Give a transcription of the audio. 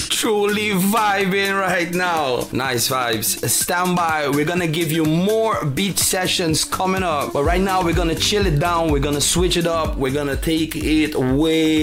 is truly vibing right now. Nice vibes. Stand by. We're gonna give you more beach sessions coming up. But right now we're gonna chill it down. We're gonna switch it up. We're gonna take it way